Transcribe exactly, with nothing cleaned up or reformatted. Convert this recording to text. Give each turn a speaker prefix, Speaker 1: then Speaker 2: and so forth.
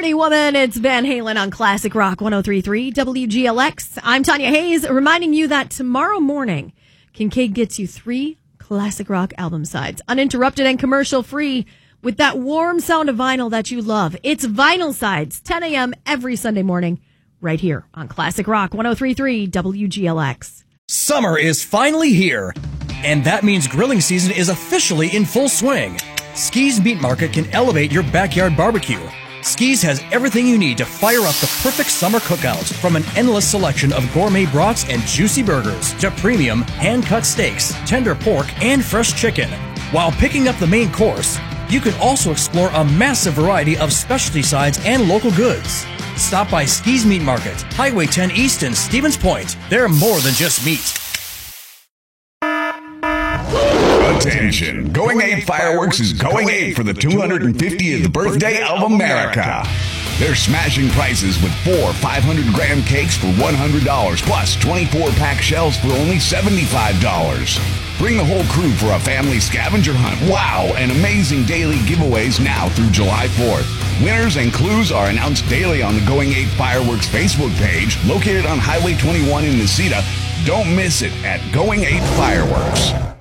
Speaker 1: Party Woman. It's Van Halen on Classic Rock one oh three point three W G L X. I'm Tanya Hayes, reminding you that tomorrow morning, Kincaid gets you three classic rock album sides, uninterrupted and commercial-free, with that warm sound of vinyl that you love. It's Vinyl Sides, ten a.m. every Sunday morning, right here on Classic Rock one oh three point three W G L X.
Speaker 2: Summer is finally here, and that means grilling season is officially in full swing. Ski's Meat Market can elevate your backyard barbecue. Ski's has everything you need to fire up the perfect summer cookout, from an endless selection of gourmet brats and juicy burgers to premium hand-cut steaks, tender pork, and fresh chicken. While picking up the main course, you can also explore a massive variety of specialty sides and local goods. Stop by Ski's Meat Market, Highway ten East in Stevens Point. They're more than just meat.
Speaker 3: Attention! Going Ape Fireworks is going ape for the two hundred fiftieth birthday of America. They're smashing prices with four five hundred gram cakes for one hundred dollars, plus twenty-four pack shells for only seventy-five dollars. Bring the whole crew for a family scavenger hunt. Wow! And amazing daily giveaways now through July fourth. Winners and clues are announced daily on the Going Ape Fireworks Facebook page, located on Highway twenty-one in Necedah. Don't miss it at Going Ape Fireworks.